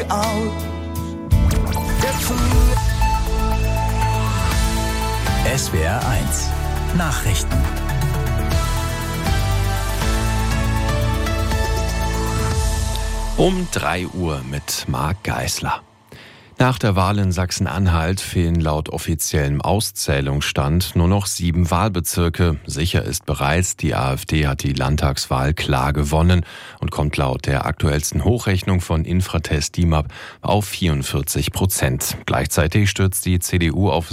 out. SWR 1 Nachrichten. Um 3 Uhr mit Marc Geisler. Nach der Wahl in Sachsen-Anhalt fehlen laut offiziellem Auszählungsstand nur noch 7 Wahlbezirke. Sicher ist bereits, die AfD hat die Landtagswahl klar gewonnen und kommt laut der aktuellsten Hochrechnung von Infratest DIMAP auf 44%. Gleichzeitig stürzt die CDU auf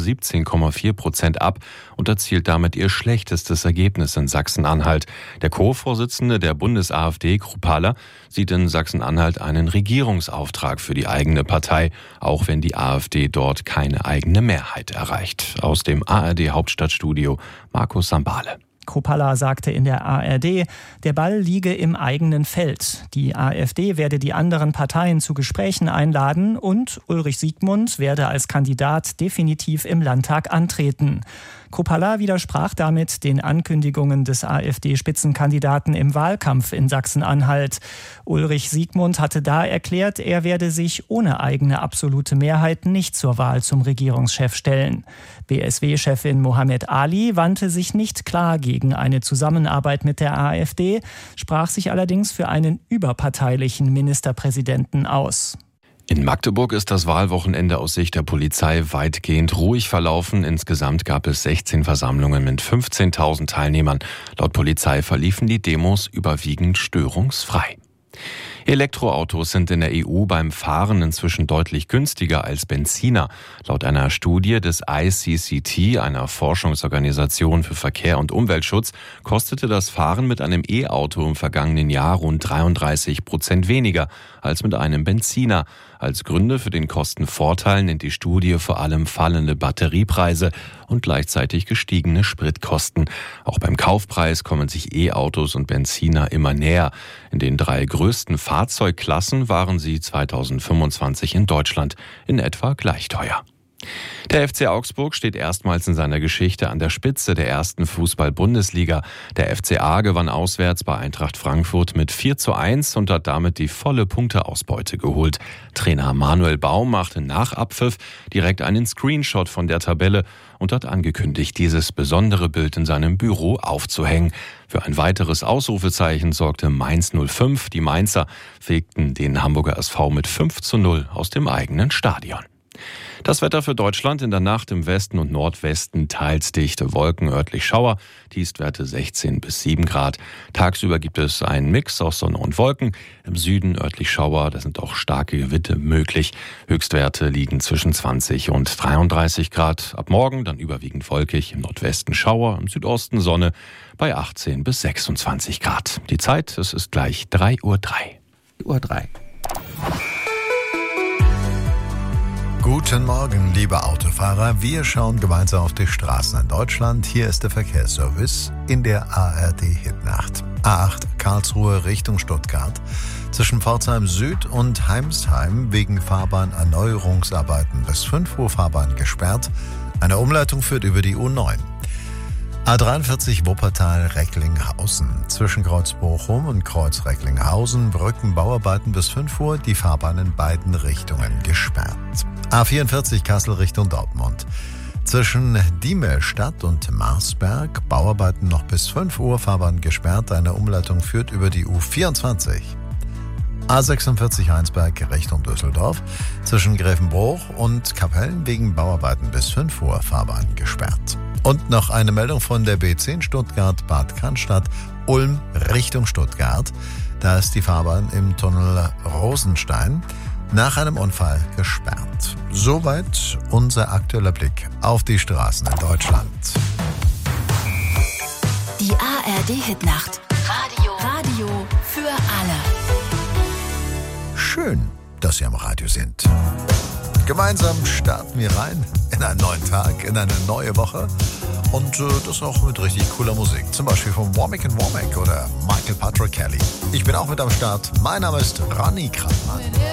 17,4% ab und erzielt damit ihr schlechtestes Ergebnis in Sachsen-Anhalt. Der Co-Vorsitzende der Bundes-AfD, Kruppalla, sieht in Sachsen-Anhalt einen Regierungsauftrag für die eigene Partei, auch wenn die AfD dort keine eigene Mehrheit erreicht. Aus dem ARD-Hauptstadtstudio Markus Sambale. Kruppalla sagte in der ARD, der Ball liege im eigenen Feld. Die AfD werde die anderen Parteien zu Gesprächen einladen und Ulrich Siegmund werde als Kandidat definitiv im Landtag antreten. Kruppalla widersprach damit den Ankündigungen des AfD-Spitzenkandidaten im Wahlkampf in Sachsen-Anhalt. Ulrich Siegmund hatte da erklärt, er werde sich ohne eigene absolute Mehrheit nicht zur Wahl zum Regierungschef stellen. BSW-Chefin Mohammed Ali wandte sich nicht klar gegen eine Zusammenarbeit mit der AfD, sprach sich allerdings für einen überparteilichen Ministerpräsidenten aus. In Magdeburg ist das Wahlwochenende aus Sicht der Polizei weitgehend ruhig verlaufen. Insgesamt gab es 16 Versammlungen mit 15.000 Teilnehmern. Laut Polizei verliefen die Demos überwiegend störungsfrei. Elektroautos sind in der EU beim Fahren inzwischen deutlich günstiger als Benziner. Laut einer Studie des ICCT, einer Forschungsorganisation für Verkehr und Umweltschutz, kostete das Fahren mit einem E-Auto im vergangenen Jahr rund 33% weniger als mit einem Benziner. Als Gründe für den Kostenvorteil nennt die Studie vor allem fallende Batteriepreise und gleichzeitig gestiegene Spritkosten. Auch beim Kaufpreis kommen sich E-Autos und Benziner immer näher. In den 3 größten Fahrzeugklassen waren sie 2025 in Deutschland in etwa gleich teuer. Der FC Augsburg steht erstmals in seiner Geschichte an der Spitze der ersten Fußball-Bundesliga. Der FCA gewann auswärts bei Eintracht Frankfurt mit 4:1 und hat damit die volle Punkteausbeute geholt. Trainer Manuel Baum machte nach Abpfiff direkt einen Screenshot von der Tabelle und hat angekündigt, dieses besondere Bild in seinem Büro aufzuhängen. Für ein weiteres Ausrufezeichen sorgte Mainz 05. Die Mainzer fegten den Hamburger SV mit 5:0 aus dem eigenen Stadion. Das Wetter für Deutschland: in der Nacht im Westen und Nordwesten teils dichte Wolken, örtlich Schauer, Tiefstwerte 16 bis 7 Grad. Tagsüber gibt es einen Mix aus Sonne und Wolken. Im Süden örtlich Schauer, da sind auch starke Gewitter möglich. Höchstwerte liegen zwischen 20 und 33 Grad. Ab morgen dann überwiegend wolkig, im Nordwesten Schauer, im Südosten Sonne bei 18 bis 26 Grad. Die Zeit, es ist gleich 3:03 Uhr. Guten Morgen, liebe Autofahrer. Wir schauen gemeinsam auf die Straßen in Deutschland. Hier ist der Verkehrsservice in der ARD-Hitnacht. A8 Karlsruhe Richtung Stuttgart. Zwischen Pforzheim Süd und Heimsheim wegen Fahrbahnerneuerungsarbeiten bis 5 Uhr Fahrbahn gesperrt. Eine Umleitung führt über die U9. A43 Wuppertal-Recklinghausen. Zwischen Kreuz Bochum und Kreuz Recklinghausen Brückenbauarbeiten bis 5 Uhr, die Fahrbahn in beiden Richtungen gesperrt. A44 Kassel Richtung Dortmund. Zwischen Diemelstadt und Marsberg Bauarbeiten noch bis 5 Uhr, Fahrbahn gesperrt. Eine Umleitung führt über die U24. A46 Heinsberg Richtung Düsseldorf. Zwischen Grevenbruch und Kapellen wegen Bauarbeiten bis 5 Uhr, Fahrbahn gesperrt. Und noch eine Meldung von der B10 Stuttgart-Bad Cannstatt, Ulm Richtung Stuttgart. Da ist die Fahrbahn im Tunnel Rosenstein nach einem Unfall gesperrt. Soweit unser aktueller Blick auf die Straßen in Deutschland. Die ARD-Hitnacht. Radio für alle. Schön, dass Sie am Radio sind. Gemeinsam starten wir rein in einen neuen Tag, in eine neue Woche. Und das auch mit richtig cooler Musik. Zum Beispiel von Womack & Womack oder Michael Patrick Kelly. Ich bin auch mit am Start. Mein Name ist Ronny Kraftmann.